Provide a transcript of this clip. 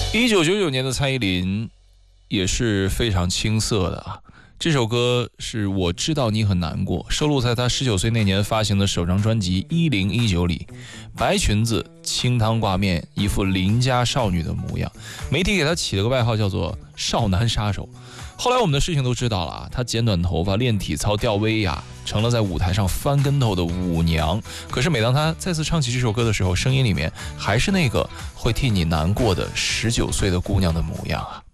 1999年的蔡依林也是非常青涩的啊。这首歌是我知道你很难过，收录在她19岁那年发行的首张专辑《1019》里。白裙子，清汤挂面，一副邻家少女的模样，媒体给她起了个外号叫做少男杀手。后来我们的事情都知道了啊，她剪短头发，练体操，吊威亚，成了在舞台上翻跟头的舞娘。可是每当她再次唱起这首歌的时候，声音里面还是那个会替你难过的19岁的姑娘的模样啊。